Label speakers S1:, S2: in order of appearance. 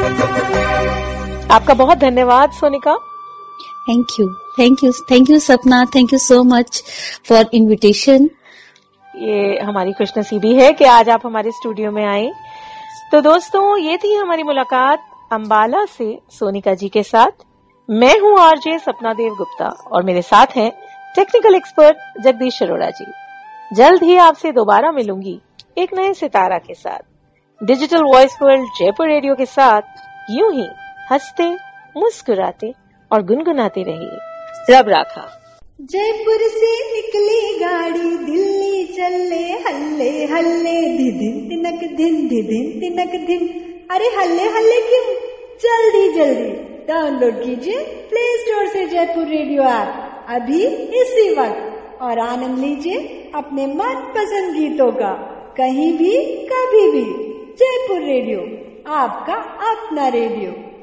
S1: आपका बहुत धन्यवाद सोनिका।
S2: थैंक यू सपना, thank you so much for invitation.
S1: ये हमारी खुशनसीबी है कि आज आप हमारे स्टूडियो में आए। तो दोस्तों, ये थी हमारी मुलाकात अंबाला से सोनिका जी के साथ। मैं हूँ आरजे सपना देव गुप्ता और मेरे साथ हैं टेक्निकल एक्सपर्ट जगदीश अरोड़ा जी। जल्द ही आपसे दोबारा मिलूंगी एक नए सितारा के साथ, digital voice world Jaipur radio के साथ। यूं ही हंसते, मुस्कुराते और गुनगुनाते रहिए। रब राखा।
S3: जयपुर से निकली गाड़ी, दिल्ली चले हल्ले हल्ले, धिदिन तिनक धिन, धिदिन तिनक धिन। अरे हल्ले हल्ले क्यों, जल्दी जल्दी डाउनलोड कीजिए प्ले स्टोर से जयपुर रेडियो ऐप अभी इसी वक्त, और आनंद लीजिए अपने मनपसंद गीतों का, कहीं भी कभी भी। जयपुर रेडियो, आपका अपना रेडियो।